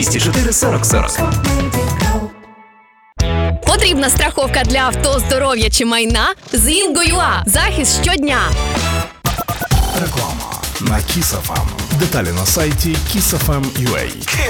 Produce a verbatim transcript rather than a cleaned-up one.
двісті чотири сорок сорок. Потрібна страховка для авто, здоров'я чи майна? З Інго.ua. Захист щодня. Реклама на Kiss еф ем. Деталі на сайті kiss еф ем крапка ю а.